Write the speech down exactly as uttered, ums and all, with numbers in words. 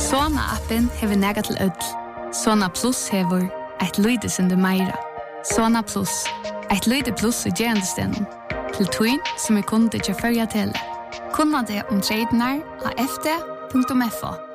Sona-appen hever nega til ødel. Sona Plus hever et lydesende meira. Sona Plus, et lyde plus i gerandestenen. Til tøyn som er kunde til førja til. Kunna det om tredjenar av f d punktum f o.